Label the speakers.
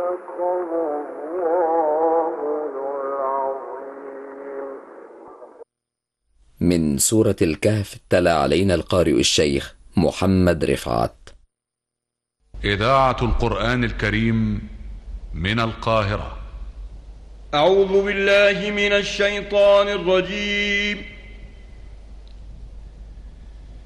Speaker 1: من سورة الكهف تلا علينا القارئ الشيخ محمد رفعت.
Speaker 2: إذاعة القرآن الكريم من القاهرة.
Speaker 3: أعوذ بالله من الشيطان الرجيم.